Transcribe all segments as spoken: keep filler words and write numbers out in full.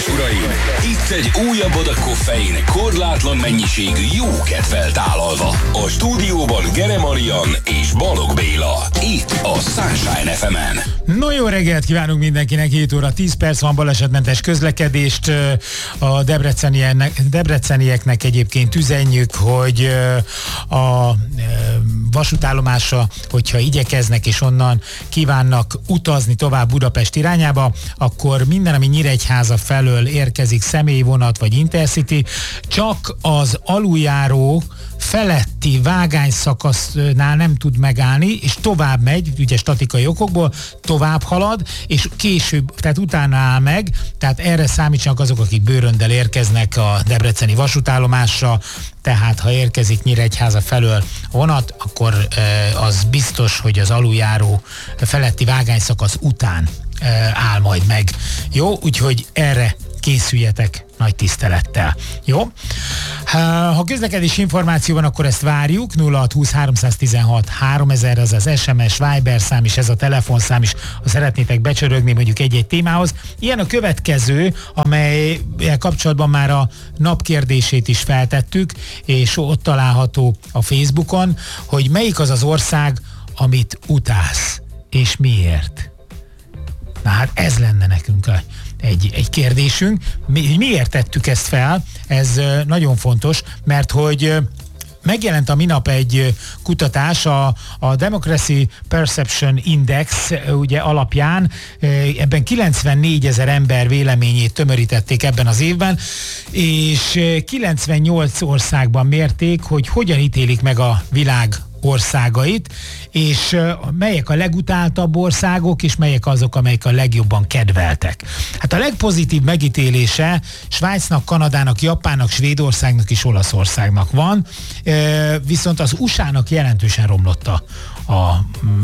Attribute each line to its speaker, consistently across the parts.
Speaker 1: uraim, itt egy újabb adag koffein, korlátlan mennyiségű jó kedvel tálalva. A stúdióban Gere Marian és Balog Béla. Itt a Sunshine ef emen.
Speaker 2: No, jó reggelt kívánunk mindenkinek, hét óra tíz perc van, balesetmentes közlekedést. A debrecenieknek, debrecenieknek egyébként üzenjük, hogy a vasútállomásra, hogyha igyekeznek és onnan kívánnak utazni tovább Budapest irányába, akkor minden, ami Nyíregyháza felől érkezik, személyvonat vagy Intercity, csak az aluljáró feletti vágányszakasznál nem tud megállni, és tovább megy, ugye statikai okokból, tovább halad, és később, tehát utána áll meg, tehát erre számítsanak azok, akik bőröndel érkeznek a debreceni vasútállomásra, tehát ha érkezik Nyíregyháza felől vonat, akkor az biztos, hogy az aluljáró feletti vágányszakasz után áll majd meg. Jó, úgyhogy erre készüljetek nagy tisztelettel. Jó? Ha közlekedési információ van, akkor ezt várjuk. nulla hat húsz háromszáztizenhat háromezer, ez az es em es, Viber szám is, ez a telefonszám is, ha szeretnétek becsörögni mondjuk egy-egy témához. Ilyen a következő, amely kapcsolatban már a napkérdését is feltettük, és ott található a Facebookon, hogy melyik az az ország, amit utálsz, és miért? Na hát ez lenne nekünk a Egy, egy kérdésünk. Mi, miért tettük ezt fel? Ez nagyon fontos, mert hogy megjelent a minap egy kutatás, a, a Democracy Perception Index ugye alapján, ebben kilencvennégy ezer ember véleményét tömörítették ebben az évben, és kilencvennyolc országban mérték, hogy hogyan ítélik meg a világ országait, és melyek a legutáltabb országok, és melyek azok, amelyek a legjobban kedveltek. Hát a legpozitív megítélése Svájcnak, Kanadának, Japánnak, Svédországnak és Olaszországnak van, viszont az u es á-nak jelentősen romlott a, a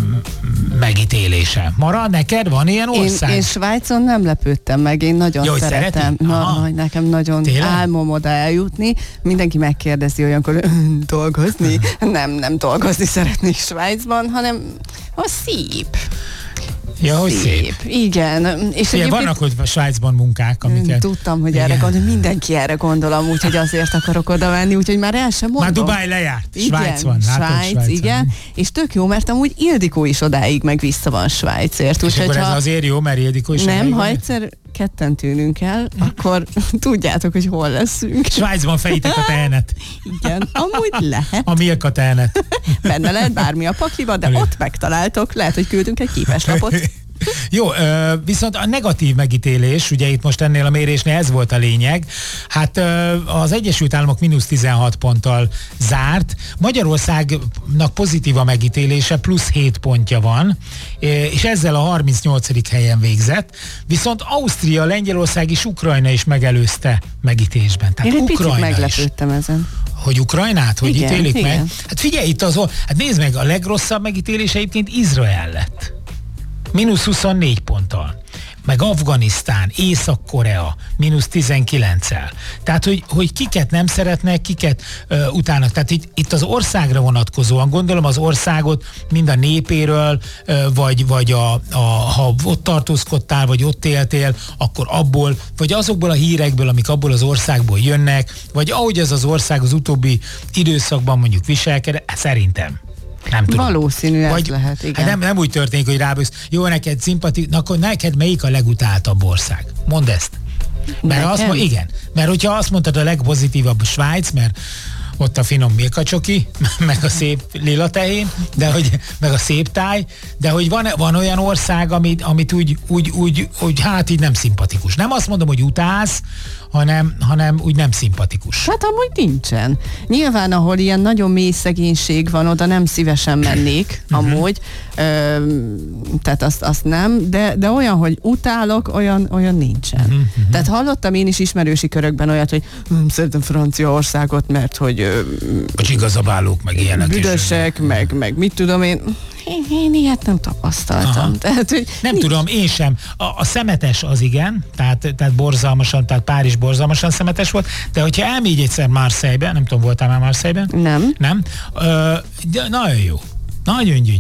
Speaker 2: megítélése. Mara, neked van ilyen ország?
Speaker 3: Én, én Svájcon nem lepődtem meg, én nagyon Jó, szeretem. Na, nekem nagyon Tényleg? álmom oda eljutni. Mindenki megkérdezi olyankor, dolgozni? nem, nem dolgozni szeretnék Svájcban, hanem a szép.
Speaker 2: Ja, hogy szép.
Speaker 3: szép. Igen. És
Speaker 2: Ugye, vannak ott a Svájcban munkák, amiket...
Speaker 3: Tudtam, hogy igen. erre gondol, mindenki erre gondolom, úgyhogy azért akarok oda menni, úgyhogy már el sem mondom.
Speaker 2: Már Dubáj lejárt,
Speaker 3: igen,
Speaker 2: Svájc van.
Speaker 3: Svájc, Svájc igen. Van. És tök jó, mert amúgy Ildikó is odáig meg vissza van Svájcért.
Speaker 2: És akkor ez ha... azért jó, mert Ildikó is...
Speaker 3: Nem, ha egyszer ketten tűnünk el, akkor tudjátok, hogy hol leszünk.
Speaker 2: Svájcban fejtek a tehenet.
Speaker 3: Igen, amúgy lehet.
Speaker 2: A Milka tehenet.
Speaker 3: Benne lehet bármi a pakliba, de ott megtaláltok, lehet, hogy küldünk egy képeslapot.
Speaker 2: Jó, viszont a negatív megítélés, ugye itt most ennél a mérésnél ez volt a lényeg, hát az Egyesült Államok mínusz tizenhat ponttal zárt, Magyarországnak pozitív a megítélése, plusz hét pontja van, és ezzel a harmincnyolcadik helyen végzett, viszont Ausztria, Lengyelország és Ukrajna is megelőzte megítésben. Tehát
Speaker 3: Én egy
Speaker 2: Ukrajna
Speaker 3: picit meglepődtem
Speaker 2: is.
Speaker 3: ezen.
Speaker 2: Hogy Ukrajnát? Hogy
Speaker 3: igen,
Speaker 2: ítélik
Speaker 3: igen.
Speaker 2: meg? Hát figyelj, itt az, hát nézd meg, a legrosszabb megítélés egyébként Izrael lett. mínusz huszonnégy ponttal. Meg Afganisztán, Észak-Korea, mínusz tizenkilenccel. Tehát, hogy, hogy kiket nem szeretnek, kiket uh, utána. Tehát itt, itt az országra vonatkozóan, gondolom az országot mind a népéről, uh, vagy, vagy a, a, ha ott tartózkodtál, vagy ott éltél, akkor abból, vagy azokból a hírekből, amik abból az országból jönnek, vagy ahogy ez az ország az utóbbi időszakban mondjuk viselkedett, szerintem. Nem tudom.
Speaker 3: Valószínű ez
Speaker 2: Vagy,
Speaker 3: lehet, igen.
Speaker 2: Hát nem, nem úgy történik, hogy rábősz, jó, neked szimpati, na, akkor neked melyik a legutáltabb ország? Mondd ezt. Mert azt, igen, mert hogyha azt mondtad, a legpozitívabb a Svájc, mert ott a finom milkacsoki, meg a szép lila tehén, de hogy, meg a szép táj, de hogy van, van olyan ország, amit, amit úgy, úgy, úgy, úgy, hát így nem szimpatikus. Nem azt mondom, hogy utálsz, hanem, hanem úgy nem szimpatikus.
Speaker 3: Hát amúgy nincsen. Nyilván, ahol ilyen nagyon mély szegénység van, oda nem szívesen mennék, amúgy. Ö, tehát azt, azt nem, de, de olyan, hogy utálok, olyan, olyan nincsen. Uh-huh, uh-huh. Tehát hallottam én is ismerősi körökben olyat, hogy hm, szeretem Franciaországot, mert hogy
Speaker 2: a csigazabálók, meg ilyenek.
Speaker 3: Büdösek, meg, meg mit tudom én. Én, én ilyet nem tapasztaltam. Tehát, hogy
Speaker 2: nem
Speaker 3: nincs.
Speaker 2: tudom, én sem. A, a szemetes az igen, tehát, tehát borzalmasan, tehát Párizs borzalmasan szemetes volt, de hogyha elmégy egyszer Marseille-be, nem tudom, voltál már Marseille-ben?
Speaker 3: Nem.
Speaker 2: Nem? Ö, de nagyon jó. Nagyon gyönyörű.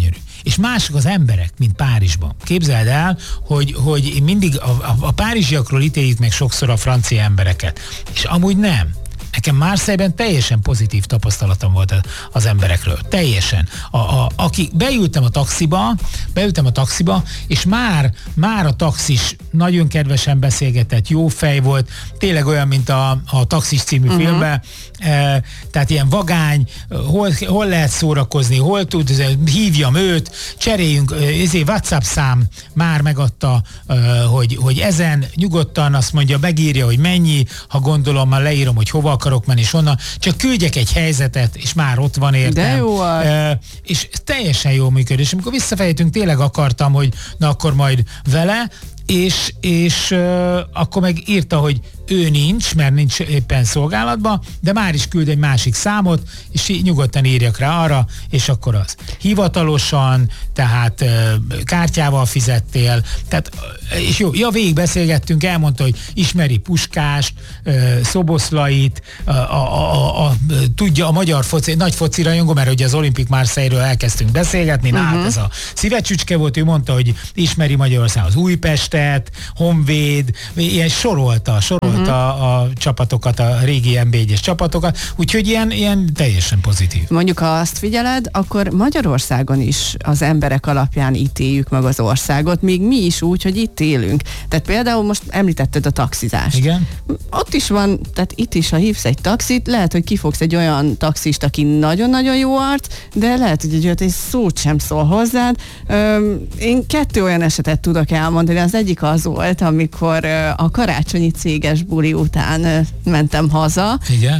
Speaker 2: és mások az emberek, mint Párizsban. Képzeld el, hogy, hogy mindig a, a, a párizsiakról ítéljük meg sokszor a francia embereket, és amúgy nem. Nekem Marseille-ben teljesen pozitív tapasztalatom volt az emberekről. Teljesen. A, a, aki beültem a taxiba, beültem a taxiba, és már, már a taxis nagyon kedvesen beszélgetett, jó fej volt, tényleg olyan, mint a, a Taxis című uh-huh. filmben, e, tehát ilyen vagány, hol, hol lehet szórakozni, hol tud, hívjam őt, cseréljünk, ezért WhatsApp szám már megadta, hogy, hogy ezen nyugodtan azt mondja, megírja, hogy mennyi, ha gondolom, már leírom, hogy hova akarok menni, és onnan csak küldjek egy helyzetet, és már ott van, értem.
Speaker 3: De jó az.
Speaker 2: E, és teljesen jól működik. És amikor visszafejtünk, tényleg akartam, hogy na akkor majd vele, és, és uh, akkor meg írta, hogy ő nincs, mert nincs éppen szolgálatban, de már is küld egy másik számot, és nyugodtan írjak rá arra, és akkor az. Hivatalosan, tehát uh, kártyával fizettél, tehát, és jó, ja, végig beszélgettünk, elmondta, hogy ismeri Puskást, uh, Szoboszlait, uh, a, a, a, a, tudja a magyar foci, nagy foci rajongó, mert ugye az Olympique Marseille-ről elkezdtünk beszélgetni, uh-huh. na hát ez a szívecsücske volt, ő mondta, hogy ismeri Magyarország az Újpestet, Honvéd, ilyen sorolta, sorolta uh-huh. a, a csapatokat, a régi en bé egyes csapatokat, úgyhogy ilyen, ilyen teljesen pozitív.
Speaker 3: Mondjuk, ha azt figyeled, akkor Magyarországon is az emberek alapján ítéljük meg az országot, még mi is úgy, hogy itt élünk. Tehát például most említetted a taxizást.
Speaker 2: Igen.
Speaker 3: Ott is van, tehát itt is, ha hívsz egy taxit, lehet, hogy kifogsz egy olyan taxist, aki nagyon-nagyon jó arc, de lehet, hogy egy olyat egy szót sem szól hozzád. Öm, én kettő olyan esetet tudok elmondani. Az egyik az volt, amikor a karácsonyi céges buli után mentem haza.
Speaker 2: Igen.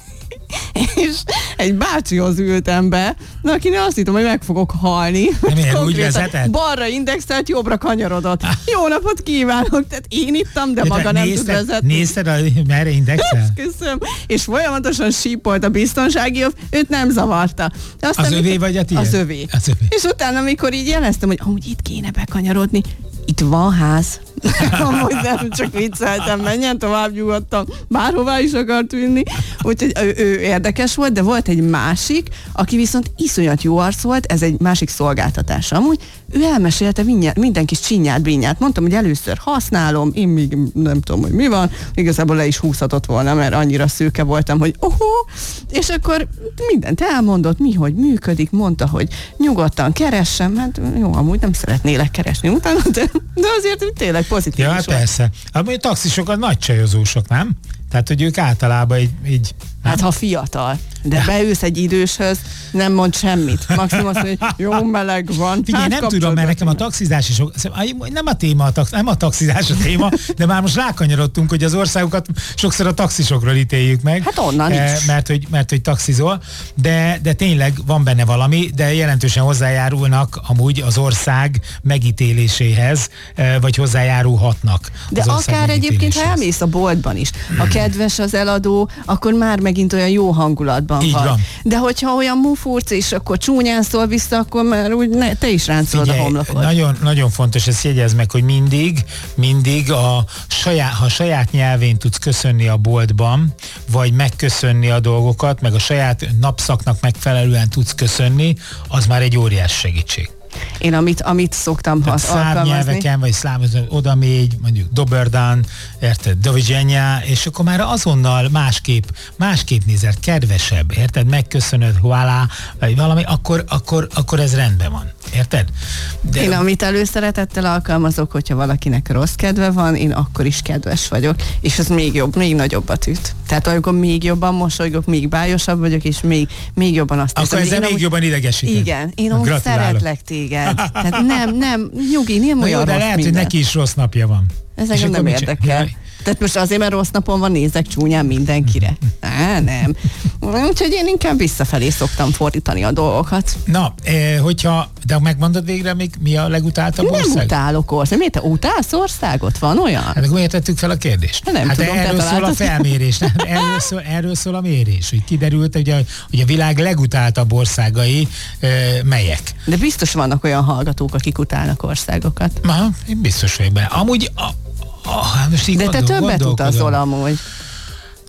Speaker 3: És egy bácsihoz ültem be, de akinek azt hittem, hogy meg fogok halni.
Speaker 2: Nem ilyen, úgy vezetett?
Speaker 3: Balra indexelt, jobbra kanyarodott. Jó napot kívánok! Tehát én ittam, de, de maga nem tud vezetni.
Speaker 2: Nézted, a, merre indexel?
Speaker 3: Köszönöm. És folyamatosan sípolt a biztonsági jobb, őt nem zavarta.
Speaker 2: De aztán, az övé mikor, vagy a tiéd?
Speaker 3: Az övé.
Speaker 2: Az övé.
Speaker 3: És utána, amikor így jeleztem, hogy amúgy itt kéne bekanyarodni, itt van ház. Amúgy nem, csak vicceltem, menjen tovább nyugodtan, bárhová is akart vinni. Úgyhogy ő, ő érdekes volt, de volt egy másik, aki viszont iszonyat jó arc volt, ez egy másik szolgáltatás. Amúgy ő elmesélte minden, minden kis csinyát, bínyát. Mondtam, hogy először használom, én még nem tudom, hogy mi van, igazából le is húzhatott volna, mert annyira szőke voltam, hogy ohó, és akkor mindent elmondott, mi, hogy működik, mondta, hogy nyugodtan keressem, hát jó, amúgy nem szeretnélek keresni utána, de, de azért tényleg pozitív.
Speaker 2: Ja, hát persze. Hát a taxisok a nagy csajozósok, nem? Tehát, hogy ők általában így... így
Speaker 3: hát ha fiatal, de beülsz egy időshöz, nem mond semmit. Maximum azt mondja, hogy jó meleg van.
Speaker 2: Figyelj, hát nem tudom, mert nekem a taxizás is... Nem a téma, a tax, nem a taxizás a téma, de már most rákanyarodtunk, hogy az országokat sokszor a taxisokról ítéljük meg.
Speaker 3: Hát onnan
Speaker 2: eh,
Speaker 3: is.
Speaker 2: Mert hogy, mert hogy taxizol, de, de tényleg van benne valami, de jelentősen hozzájárulnak amúgy az ország megítéléséhez, eh, vagy hozzájárulhatnak.
Speaker 3: De akár egyébként, ha elmész a boltban is, ha kedves az eladó, akkor már megint olyan jó hangulatban
Speaker 2: így
Speaker 3: van.
Speaker 2: van.
Speaker 3: De hogyha olyan mufurc, és akkor csúnyán szól vissza, akkor már úgy ne, te is ráncolod a homlokot.
Speaker 2: Nagyon, nagyon fontos, ezt jegyezd meg, hogy mindig, mindig a saját, ha saját nyelvén tudsz köszönni a boltban, vagy megköszönni a dolgokat, meg a saját napszaknak megfelelően tudsz köszönni, az már egy óriás segítség.
Speaker 3: Én amit, amit szoktam
Speaker 2: has, alkalmazni. Nyelveken, vagy szláv, oda mégy, mondjuk Doberdán, érted, Dovidzsenya, és akkor már azonnal másképp, másképp nézed, kedvesebb, érted, megköszönöd, voilà, vagy valami, akkor, akkor, akkor ez rendben van, érted?
Speaker 3: De én amit előszeretettel alkalmazok, hogyha valakinek rossz kedve van, én akkor is kedves vagyok, és ez még jobb, még nagyobbat üt. Tehát amikor még jobban mosolygok, még bájosabb vagyok, és még, még jobban azt
Speaker 2: hiszem. Akkor ezzel még
Speaker 3: amúgy,
Speaker 2: jobban idegesíted.
Speaker 3: Igen, én amúgy szeretlek téged. Tehát nem, nem, nyugi, nem olyan
Speaker 2: jó, de
Speaker 3: rossz
Speaker 2: lehet,
Speaker 3: minden.
Speaker 2: hogy neki is rossz napja van.
Speaker 3: Ez engem nem érdekel. Tehát most azért, mert rossz napon van, nézek csúnyán mindenkire. Á, nem. Úgyhogy én inkább visszafelé szoktam fordítani a dolgokat.
Speaker 2: Na, eh, hogyha, de megmondod végre, még mi a legutáltabb ország?
Speaker 3: Nem utálok ország. Miért te utálsz országot? Van olyan?
Speaker 2: Hát akkor miért tettük fel a kérdést?
Speaker 3: Nem
Speaker 2: hát
Speaker 3: tudom,
Speaker 2: erről szól a felmérés. erről, szól, erről szól a mérés, hogy kiderült, hogy a, hogy a világ legutáltabb országai eh, melyek.
Speaker 3: De biztos vannak olyan hallgatók, akik utálnak országokat.
Speaker 2: Na, én biztos vagyok benne. Amúgy a,
Speaker 3: Ah, most így de gondol, te többet utazol amúgy.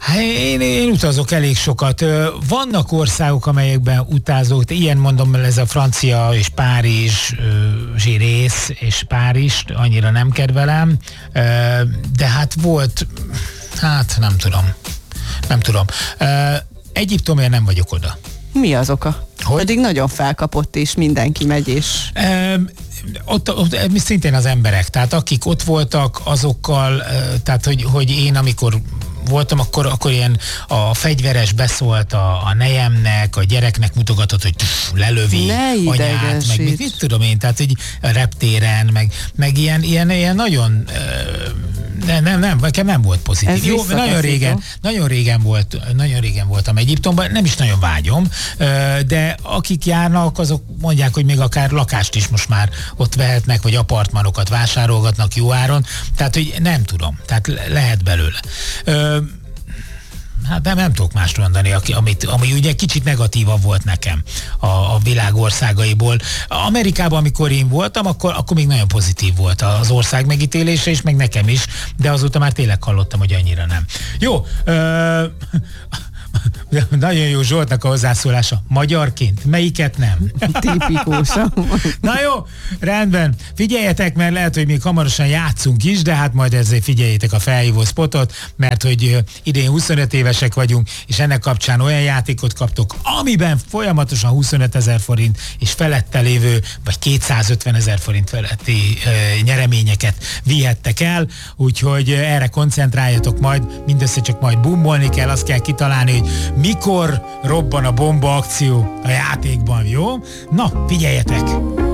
Speaker 2: Hát én, én utazok elég sokat. Vannak országok, amelyekben utazok, ilyen mondom, ez a Francia és Párizsi rész, és Párizs, annyira nem kedvelem, de hát volt, hát nem tudom, nem tudom. Egyiptomért nem vagyok oda.
Speaker 3: Mi az oka? Hogy? Pedig nagyon felkapott, és mindenki megy, és...
Speaker 2: Um, ott, ott szintén az emberek, tehát akik ott voltak, azokkal, tehát hogy, hogy én amikor voltam, akkor, akkor ilyen a fegyveres beszólt a, a nejemnek, a gyereknek mutogatott, hogy tuff, lelövi
Speaker 3: ne
Speaker 2: anyát, meg mit, mit tudom én, tehát hogy a reptéren, meg, meg ilyen, ilyen, ilyen nagyon nem, nem, nem, nekem nem volt pozitív. Ez Jó, nagyon régen, nagyon régen volt, nagyon régen voltam Egyiptomban, nem is nagyon vágyom, de akik járnak, azok mondják, hogy még akár lakást is most már ott vehetnek, vagy apartmanokat vásárolgatnak jó áron, tehát hogy nem tudom, tehát lehet belőle. Hát nem, nem tudok mást mondani, amit, ami ugye kicsit negatívabb volt nekem a, a világ országaiból. Amerikában, amikor én voltam, akkor, akkor még nagyon pozitív volt az ország megítélése, és meg nekem is, de azóta már tényleg hallottam, hogy annyira nem. Jó, ö, nagyon jó Zsoltnak a hozzászólása. Magyarként? Melyiket nem?
Speaker 3: Tipikusan.
Speaker 2: Na jó, rendben. Figyeljetek, mert lehet, hogy még hamarosan játszunk is, de hát majd ezért figyeljétek a felhívó spotot, mert hogy idén huszonöt évesek vagyunk, és ennek kapcsán olyan játékot kaptok, amiben folyamatosan huszonöt ezer forint és felette lévő, vagy kétszázötven ezer forint feletti e, nyereményeket vihettek el, úgyhogy erre koncentráljatok majd, mindössze csak majd bummolni kell, azt kell kitalálni, hogy mikor robban a bomba akció a játékban, jó? Na, figyeljetek!